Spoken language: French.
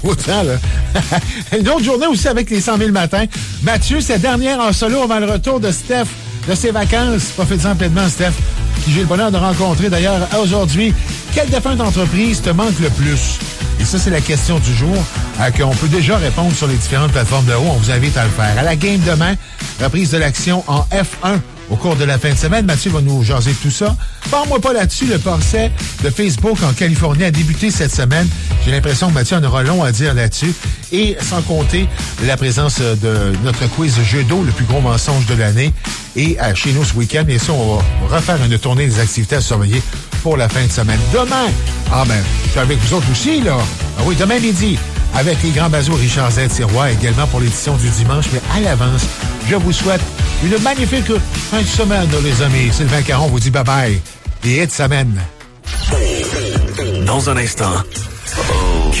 Autant, là. Une autre journée aussi avec les 100 000 matins. Mathieu, sa dernière en solo avant le retour de Steph de ses vacances. Profite-en pleinement, Steph, qui j'ai le bonheur de rencontrer d'ailleurs aujourd'hui. Quelle défunte entreprise te manque le plus? Et ça, c'est la question du jour qu'on peut déjà répondre sur les différentes plateformes de haut. On vous invite à le faire. À la game demain, reprise de l'action en F1 au cours de la fin de semaine. Mathieu va nous jaser de tout ça. Parle-moi pas là-dessus. Le procès de Facebook en Californie a débuté cette semaine. J'ai l'impression que Mathieu en aura long à dire là-dessus. Et sans compter la présence de notre quiz de jeu d'eau, le plus gros mensonge de l'année. Et chez nous ce week-end, bien sûr, on va refaire une tournée des activités à surveiller pour la fin de semaine. Demain, je suis avec vous autres aussi, là. Ah oui, demain midi, avec les grands bazos Richard Z. Sirois, également pour l'édition du dimanche. Mais à l'avance, je vous souhaite une magnifique fin de semaine, les amis. Sylvain Caron vous dit bye-bye et aide semaine. Dans un instant,